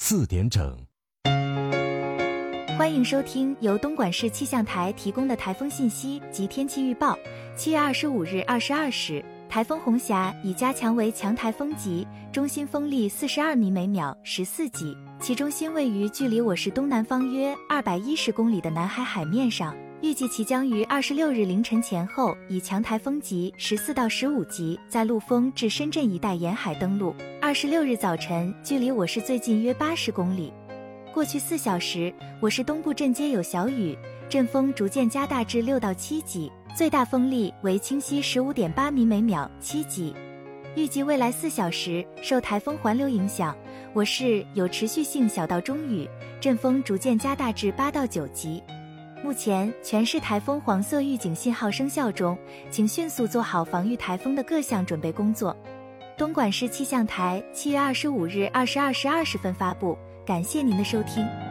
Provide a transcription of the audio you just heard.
4点整。 欢迎收听由东莞市气象台提供的台风信息及天气预报。7月25日22时，台风红霞已加强为强台风级，中心风力42米每秒，14级，其中心位于距离我市东南方约210公里的南海海面上。预计其将于26日凌晨前后以强台风级14到15级在陆丰至深圳一带沿海登陆。26日早晨距离我市最近约80公里。过去4小时，我市东部阵街有小雨，阵风逐渐加大至6到7级，最大风力为清晰 15.8米每秒，7级。预计未来4小时，受台风环流影响，我市有持续性小到中雨，阵风逐渐加大至8到9级。目前全市台风黄色预警信号生效中，请迅速做好防御台风的各项准备工作。东莞市气象台7月25日22时20分发布，感谢您的收听。